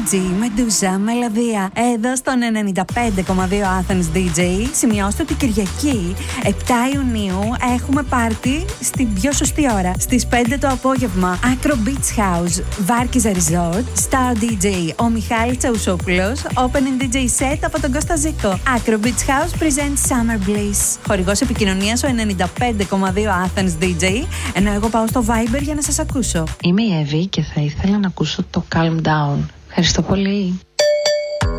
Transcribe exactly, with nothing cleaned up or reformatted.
Prodigy, Medusa, Μελωδία. Εδώ στον ενενήντα πέντε κόμμα δύο Athens ντι τζέι. Σημειώστε ότι Κυριακή, επτά Ιουνίου, έχουμε πάρτι στην πιο σωστή ώρα. Στις πέντε το απόγευμα, Acro Beach House, Βάρκιζα Resort, Star ντι τζέι, ο Μιχάλης Τσαουσόπουλος, Opening ντι τζέι Set από τον Κώστα Ζήκο. Acro Beach House presents Summer Bliss. Χορηγός επικοινωνίας ο ενενήντα πέντε κόμμα δύο Athens ντι τζέι, ενώ εγώ πάω στο Viber για να σας ακούσω. Είμαι η Εύη και θα ήθελα να ακούσω το Calm Down. Ευχαριστώ πολύ.